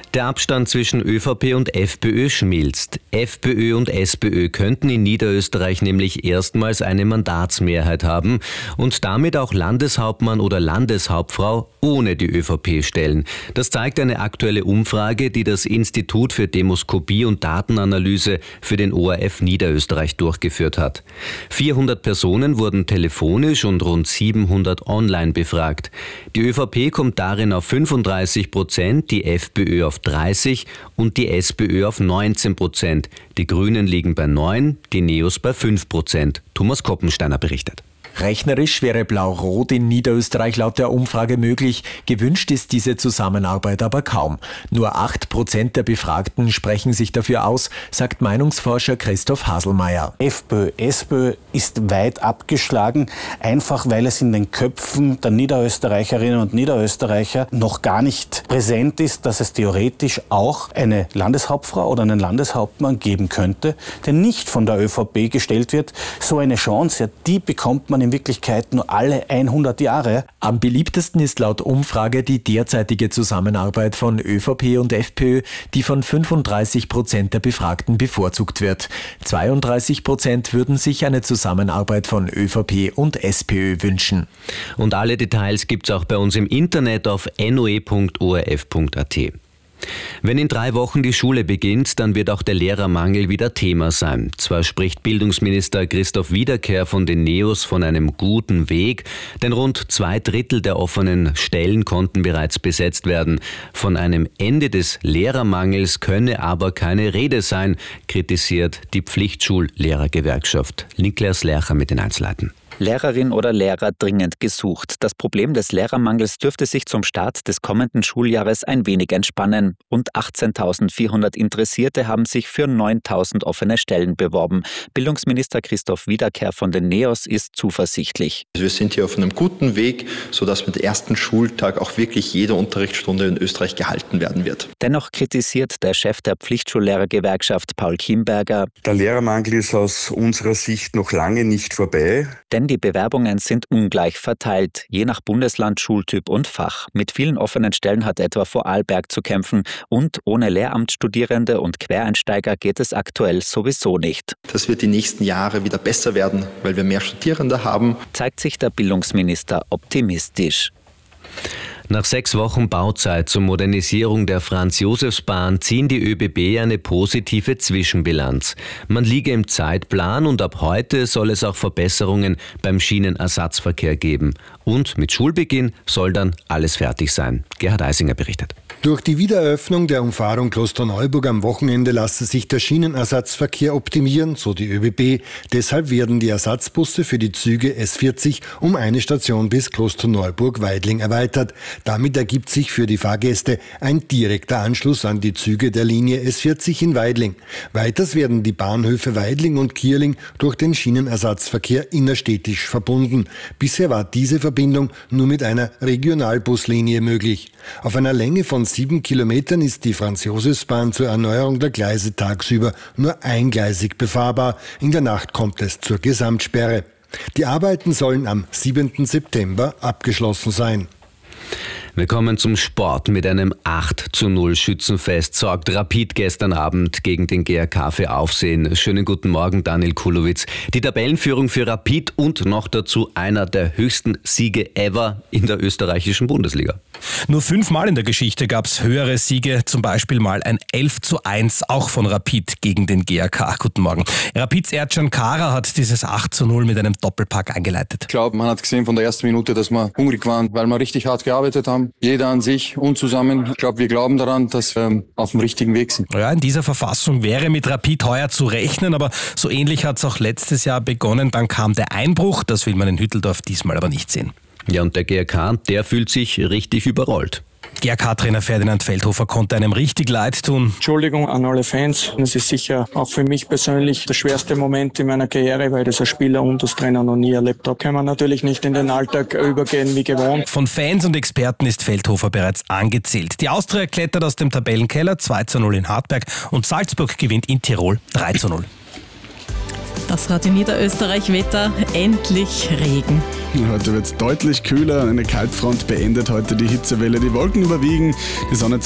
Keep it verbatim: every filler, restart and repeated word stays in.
Der Abstand zwischen ÖVP und FPÖ schmilzt. FPÖ und SPÖ könnten in Niederösterreich nämlich erstmals eine Mandatsmehrheit haben und damit auch Landeshauptmann oder Landeshauptfrau ohne die ÖVP stellen. Das zeigt eine aktuelle Umfrage, die das Institut für Demoskopie und Datenanalyse für den O R F Niederösterreich durchgeführt hat. vierhundert Personen wurden telefonisch und rund siebenhundert online befragt. Die ÖVP kommt darin auf fünfunddreißig Prozent, die FPÖ auf dreißig und die SPÖ auf neunzehn Prozent. Die Grünen liegen bei neun, die Neos bei fünf Prozent. Thomas Koppensteiner berichtet. Rechnerisch wäre Blau-Rot in Niederösterreich laut der Umfrage möglich. Gewünscht ist diese Zusammenarbeit aber kaum. Nur acht Prozent der Befragten sprechen sich dafür aus, sagt Meinungsforscher Christoph Haselmeier. FPÖ, SPÖ ist weit abgeschlagen, einfach weil es in den Köpfen der Niederösterreicherinnen und Niederösterreicher noch gar nicht präsent ist, dass es theoretisch auch eine Landeshauptfrau oder einen Landeshauptmann geben könnte, der nicht von der ÖVP gestellt wird. So eine Chance, ja, die bekommt man in Wirklichkeit nur alle hundert Jahre. Am beliebtesten ist laut Umfrage die derzeitige Zusammenarbeit von ÖVP und FPÖ, die von fünfunddreißig Prozent der Befragten bevorzugt wird. zweiunddreißig Prozent würden sich eine Zusammenarbeit von ÖVP und SPÖ wünschen. Und alle Details gibt's auch bei uns im Internet auf n o e punkt o r f punkt a t. Wenn in drei Wochen die Schule beginnt, dann wird auch der Lehrermangel wieder Thema sein. Zwar spricht Bildungsminister Christoph Wiederkehr von den Neos von einem guten Weg, denn rund zwei Drittel der offenen Stellen konnten bereits besetzt werden. Von einem Ende des Lehrermangels könne aber keine Rede sein, kritisiert die Pflichtschullehrergewerkschaft. Niklas Lercher mit den Einzelheiten. Lehrerin oder Lehrer dringend gesucht. Das Problem des Lehrermangels dürfte sich zum Start des kommenden Schuljahres ein wenig entspannen. Rund achtzehntausendvierhundert Interessierte haben sich für neuntausend offene Stellen beworben. Bildungsminister Christoph Wiederkehr von den Neos ist zuversichtlich. Wir sind hier auf einem guten Weg, sodass mit dem ersten Schultag auch wirklich jede Unterrichtsstunde in Österreich gehalten werden wird. Dennoch kritisiert der Chef der Pflichtschullehrergewerkschaft Paul Kimberger: Der Lehrermangel ist aus unserer Sicht noch lange nicht vorbei. Denn die Bewerbungen sind ungleich verteilt, je nach Bundesland, Schultyp und Fach. Mit vielen offenen Stellen hat etwa Vorarlberg zu kämpfen und ohne Lehramtsstudierende und Quereinsteiger geht es aktuell sowieso nicht. Das wird die nächsten Jahre wieder besser werden, weil wir mehr Studierende haben. Zeigt sich der Bildungsminister optimistisch. Nach sechs Wochen Bauzeit zur Modernisierung der Franz-Josefs-Bahn ziehen die ÖBB eine positive Zwischenbilanz. Man liege im Zeitplan und ab heute soll es auch Verbesserungen beim Schienenersatzverkehr geben. Und mit Schulbeginn soll dann alles fertig sein. Gerhard Eisinger berichtet. Durch die Wiedereröffnung der Umfahrung Klosterneuburg am Wochenende lasse sich der Schienenersatzverkehr optimieren, so die ÖBB. Deshalb werden die Ersatzbusse für die Züge S vierzig um eine Station bis Klosterneuburg-Weidling erweitert. Damit ergibt sich für die Fahrgäste ein direkter Anschluss an die Züge der Linie S vierzig in Weidling. Weiters werden die Bahnhöfe Weidling und Kierling durch den Schienenersatzverkehr innerstädtisch verbunden. Bisher war diese Verbindung nur mit einer Regionalbuslinie möglich. Auf einer Länge von sieben Kilometern ist die Franz-Josefs-Bahn zur Erneuerung der Gleise tagsüber nur eingleisig befahrbar. In der Nacht kommt es zur Gesamtsperre. Die Arbeiten sollen am siebten September abgeschlossen sein. Wir kommen zum Sport. Mit einem acht zu null Schützenfest sorgt Rapid gestern Abend gegen den G R K für Aufsehen. Schönen guten Morgen, Daniel Kulowitz. Die Tabellenführung für Rapid und noch dazu einer der höchsten Siege ever in der österreichischen Bundesliga. Nur fünfmal in der Geschichte gab es höhere Siege, zum Beispiel mal ein elf zu eins, auch von Rapid gegen den G R K. Guten Morgen. Rapids Ercan Kara hat dieses acht zu null mit einem Doppelpack eingeleitet. Ich glaube, man hat gesehen von der ersten Minute, dass wir hungrig waren, weil wir richtig hart gearbeitet haben. Jeder an sich und zusammen. Ich glaube, wir glauben daran, dass wir auf dem richtigen Weg sind. Ja, in dieser Verfassung wäre mit Rapid heuer zu rechnen, aber so ähnlich hat es auch letztes Jahr begonnen. Dann kam der Einbruch, das will man in Hütteldorf diesmal aber nicht sehen. Ja, und der G R K, der fühlt sich richtig überrollt. G R K-Trainer Ferdinand Feldhofer konnte einem richtig leid tun. Entschuldigung an alle Fans. Es ist sicher auch für mich persönlich der schwerste Moment in meiner Karriere, weil ich das als Spieler und als Trainer noch nie erlebt habe. Kann man natürlich nicht in den Alltag übergehen wie gewohnt. Von Fans und Experten ist Feldhofer bereits angezählt. Die Austria klettert aus dem Tabellenkeller, zwei zu null in Hartberg und Salzburg gewinnt in Tirol drei zu null. Das hat in Niederösterreich Wetter, endlich Regen. Heute wird es deutlich kühler, eine Kaltfront beendet heute die Hitzewelle. Die Wolken überwiegen, die Sonne